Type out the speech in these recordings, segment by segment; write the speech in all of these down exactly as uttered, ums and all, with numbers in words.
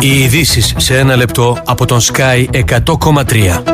Οι ειδήσεις σε ένα λεπτό από τον Sky εκατό κόμμα τρία.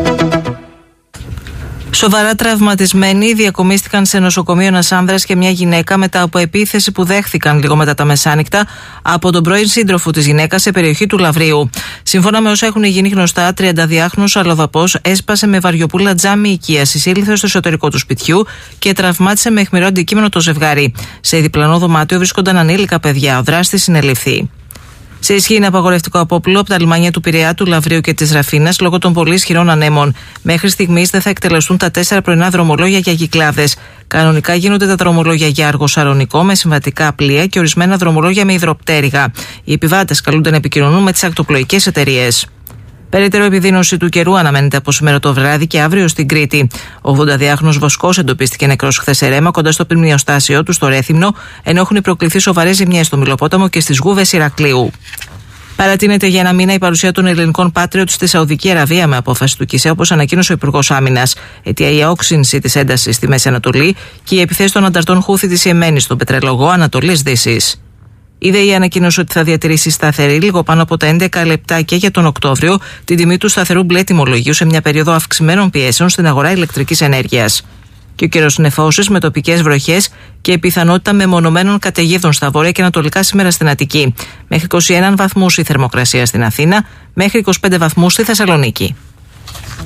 Σοβαρά τραυματισμένοι διακομίστηκαν σε νοσοκομείο ένας άνδρας και μια γυναίκα μετά από επίθεση που δέχθηκαν λίγο μετά τα μεσάνυχτα από τον πρώην σύντροφο της γυναίκας σε περιοχή του Λαβρίου. Σύμφωνα με όσα έχουν γίνει γνωστά, τριαντάδιάχρονος αλλοδαπός έσπασε με βαριοπούλα τζάμι οικίας, εισήλθε στο εσωτερικό του σπιτιού και τραυμάτισε με αιχμηρό αντικείμενο το ζευγάρι. Σε διπλανό δωμάτιο βρίσκονταν ανήλικα παιδιά. Ο δράστης συνελήφθη. Σε ισχύ είναι απαγορευτικό απόπλου από τα λιμάνια του Πειραιά, του Λαβρίου και της Ραφίνας λόγω των πολύ ισχυρών ανέμων. Μέχρι στιγμής δεν θα εκτελεστούν τα τέσσερα πρωινά δρομολόγια για Κυκλάδες. Κανονικά γίνονται τα δρομολόγια για Αργο-Σαρονικό με συμβατικά πλοία και ορισμένα δρομολόγια με υδροπτέρυγα. Οι επιβάτες καλούνται να επικοινωνούν με τις ακτοπλοϊκές εταιρείες. Περαιτέρω επιδείνωση του καιρού αναμένεται από σήμερα το βράδυ και αύριο στην Κρήτη. Ο ογδοντάδιάχρονος Βοσκός εντοπίστηκε νεκρός χθες σε Ρέμα κοντά στο πλημμυροστάσιο του στο Ρέθυμνο, ενώ έχουν προκληθεί σοβαρές ζημιές στο Μιλοπόταμο και στις Γούβες Ηρακλείου. Παρατείνεται για ένα μήνα η παρουσία των ελληνικών Patriot στη Σαουδική Αραβία με απόφαση του ΚΙΣΕ, όπως ανακοίνωσε ο Υπουργός Άμυνας. Αιτία η αόξυνση της έντασης στη Μέση Ανατολή και οι επιθέσεις των ανταρτών Χούθη της Ιεμένης στον πετρελογό Ανατολής Δύσης. Η ΔΕΗ ανακοίνωσε ότι θα διατηρήσει σταθερή λίγο πάνω από τα έντεκα λεπτά και για τον Οκτώβριο την τιμή του σταθερού μπλε τιμολογίου σε μια περίοδο αυξημένων πιέσεων στην αγορά ηλεκτρικής ενέργειας. Και ο καιρός νεφώσεις με τοπικές βροχές και πιθανότητα μεμονωμένων καταιγίδων στα βόρεια και ανατολικά σήμερα στην Αττική. Μέχρι είκοσι ένα βαθμούς η θερμοκρασία στην Αθήνα, μέχρι είκοσι πέντε βαθμούς στη Θεσσαλονίκη.